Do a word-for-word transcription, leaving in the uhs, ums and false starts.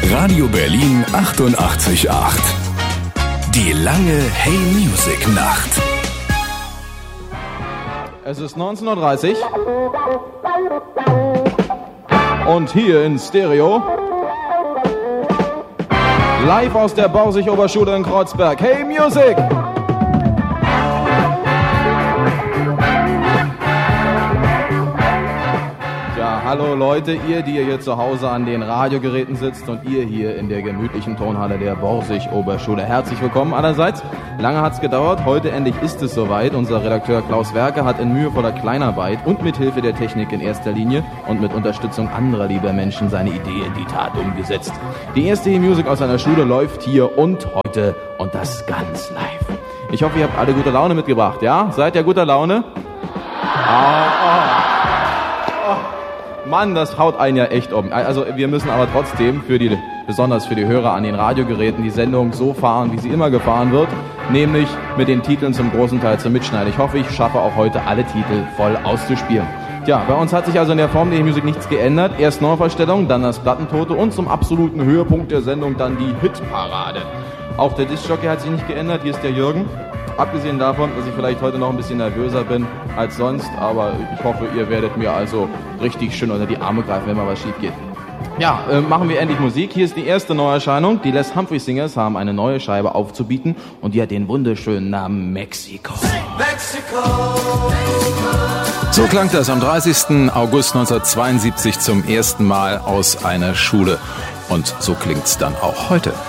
Radio Berlin achtundachtzig Komma acht. Die lange Hey Music Nacht. Es ist neunzehn Uhr dreißig und hier in Stereo live aus der Borsig-Oberschule in Kreuzberg. Hey Music! Ja, hallo Leute, ihr, die ihr hier zu Hause an den Radiogeräten sitzt und ihr hier in der gemütlichen Tonhalle der Borsig-Oberschule. Herzlich willkommen allerseits. Lange hat's gedauert, heute endlich ist es soweit. Unser Redakteur Klaus Werke hat in mühevoller Kleinarbeit und mit Hilfe der Technik in erster Linie und mit Unterstützung anderer lieber Menschen seine Idee in die Tat umgesetzt. Die erste E-Music aus seiner Schule läuft hier und heute und das ganz live. Ich hoffe, ihr habt alle gute Laune mitgebracht, ja? Seid ihr guter Laune? Oh, oh. Mann, das haut einen ja echt um. Also wir müssen aber trotzdem, für die, besonders für die Hörer an den Radiogeräten, die Sendung so fahren, wie sie immer gefahren wird, nämlich mit den Titeln zum großen Teil zum Mitschneiden. Ich hoffe, ich schaffe auch heute alle Titel voll auszuspielen. Tja, bei uns hat sich also in der Form der Musik nichts geändert. Erst Neuverstellung, dann das Plattentote und zum absoluten Höhepunkt der Sendung dann die Hitparade. Auch der Diskjockey hat sich nicht geändert, hier ist der Jürgen. Abgesehen davon, dass ich vielleicht heute noch ein bisschen nervöser bin als sonst, aber ich hoffe, ihr werdet mir also richtig schön unter die Arme greifen, wenn mal was schief geht. Ja, äh, machen wir endlich Musik. Hier ist die erste Neuerscheinung. Die Les Humphrey Singers haben eine neue Scheibe aufzubieten und die hat den wunderschönen Namen Mexico. Mexico. So klang das am dreißigsten August neunzehnhundertzweiundsiebzig zum ersten Mal aus einer Schule. Und so klingt's dann auch heute.